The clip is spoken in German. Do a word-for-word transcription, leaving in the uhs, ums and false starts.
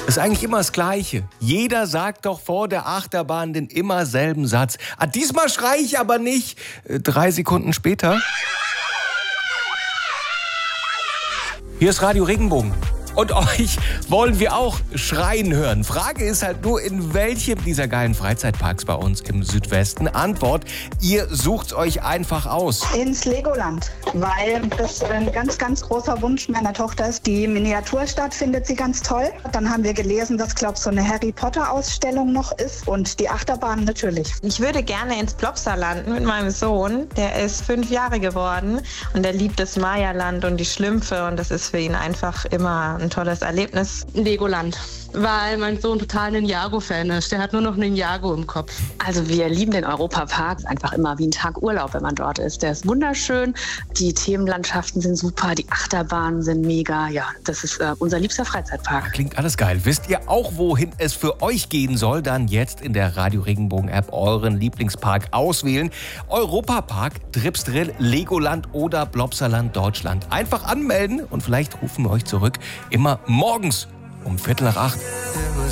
Ist eigentlich immer das Gleiche. Jeder sagt doch vor der Achterbahn den immer selben Satz. Ah, diesmal schreie ich aber nicht. Äh, drei Sekunden später. Hier ist Radio Regenbogen. Und euch wollen wir auch schreien hören. Frage ist halt nur, in welchem dieser geilen Freizeitparks bei uns im Südwesten? Antwort, ihr sucht's euch einfach aus. Ins Legoland, weil das ein ganz, ganz großer Wunsch meiner Tochter ist. Die Miniaturstadt findet sie ganz toll. Dann haben wir gelesen, dass, glaube ich, so eine Harry-Potter-Ausstellung noch ist und die Achterbahn natürlich. Ich würde gerne ins Plopsaland mit meinem Sohn. Der ist fünf Jahre geworden und der liebt das Mayaland und die Schlümpfe und das ist für ihn einfach immer ein tolles Erlebnis. Legoland, weil mein Sohn total Ninjago-Fan ist. Der hat nur noch Ninjago im Kopf. Also wir lieben den Europapark. Einfach immer wie ein Tag Urlaub, wenn man dort ist. Der ist wunderschön. Die Themenlandschaften sind super. Die Achterbahnen sind mega. Ja, das ist äh, unser liebster Freizeitpark. Klingt alles geil. Wisst ihr auch, wohin es für euch gehen soll? Dann jetzt in der Radio Regenbogen-App euren Lieblingspark auswählen. Europapark, Tripsdrill, Legoland oder Plopsaland Deutschland. Einfach anmelden und vielleicht rufen wir euch zurück. Immer morgens um Viertel nach acht.